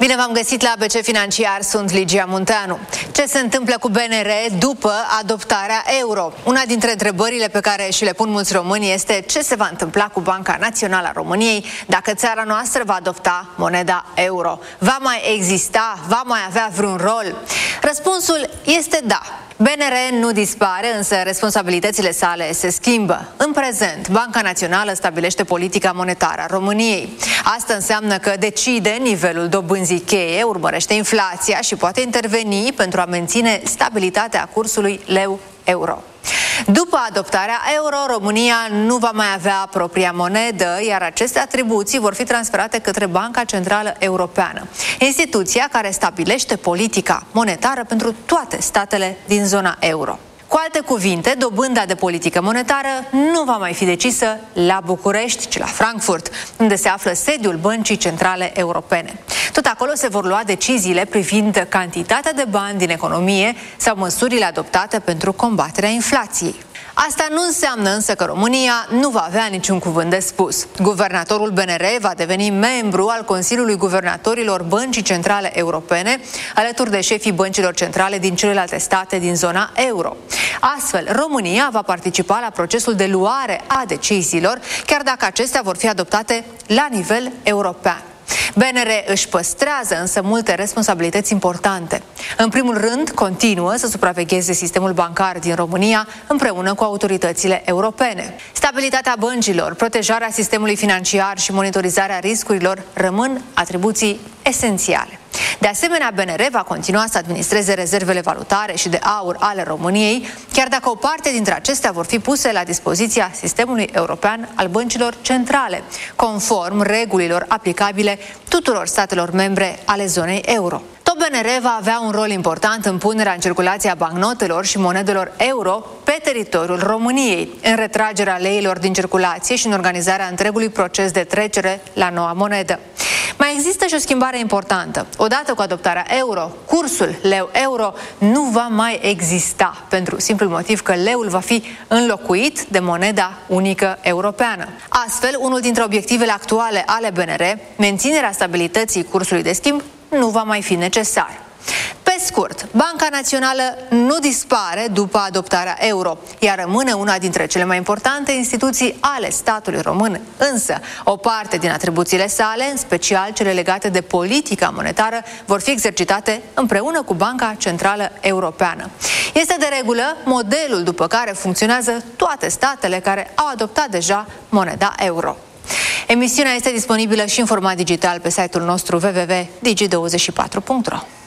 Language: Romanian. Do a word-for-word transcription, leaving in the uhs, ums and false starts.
Bine v-am găsit la A B C Financiar, sunt Ligia Munteanu. Ce se întâmplă cu B N R după adoptarea euro? Una dintre întrebările pe care și le pun mulți români este ce se va întâmpla cu Banca Națională a României dacă țara noastră va adopta moneda euro. Va mai exista? Va mai avea vreun rol? Răspunsul este da. B N R nu dispare, însă responsabilitățile sale se schimbă. În prezent, Banca Națională stabilește politica monetară a României. Asta înseamnă că decide nivelul dobânzii cheie, urmărește inflația și poate interveni pentru a menține stabilitatea cursului leu-euro. După adoptarea euro, România nu va mai avea propria monedă, iar aceste atribuții vor fi transferate către Banca Centrală Europeană, instituția care stabilește politica monetară pentru toate statele din zona euro. Cu alte cuvinte, dobânda de politică monetară nu va mai fi decisă la București, ci la Frankfurt, unde se află sediul Băncii Centrale Europene. Tot acolo se vor lua deciziile privind cantitatea de bani din economie sau măsurile adoptate pentru combaterea inflației. Asta nu înseamnă însă că România nu va avea niciun cuvânt de spus. Guvernatorul B N R va deveni membru al Consiliului Guvernatorilor Băncii Centrale Europene, alături de șefii băncilor centrale din celelalte state din zona euro. Astfel, România va participa la procesul de luare a deciziilor, chiar dacă acestea vor fi adoptate la nivel european. B N R își păstrează însă multe responsabilități importante. În primul rând, continuă să supravegheze sistemul bancar din România împreună cu autoritățile europene. Stabilitatea băncilor, protejarea sistemului financiar și monitorizarea riscurilor rămân atribuții esențiale. De asemenea, B N R va continua să administreze rezervele valutare și de aur ale României, chiar dacă o parte dintre acestea vor fi puse la dispoziția sistemului european al băncilor centrale, conform regulilor aplicabile tuturor statelor membre ale zonei euro. Tot B N R va avea un rol important în punerea în circulație a bancnotelor și monedelor euro pe teritoriul României, în retragerea leilor din circulație și în organizarea întregului proces de trecere la noua monedă. Mai există și o schimbare importantă. Odată cu adoptarea euro, cursul leu-euro nu va mai exista, pentru simplul motiv că leul va fi înlocuit de moneda unică europeană. Astfel, unul dintre obiectivele actuale ale B N R, menținerea stabilității cursului de schimb, nu va mai fi necesar. Pe scurt, Banca Națională nu dispare după adoptarea euro, ea rămâne una dintre cele mai importante instituții ale statului român. Însă, o parte din atribuțiile sale, în special cele legate de politica monetară, vor fi exercitate împreună cu Banca Centrală Europeană. Este de regulă modelul după care funcționează toate statele care au adoptat deja moneda euro. Emisiunea este disponibilă și în format digital pe site-ul nostru w w w punct digi douăzeci și patru punct ro.